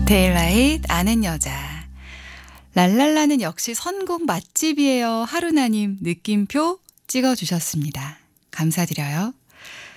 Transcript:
데일라잇 아는 여자. 랄랄라는 역시 선곡 맛집이에요. 하루나님 느낌표 찍어주셨습니다. 감사드려요.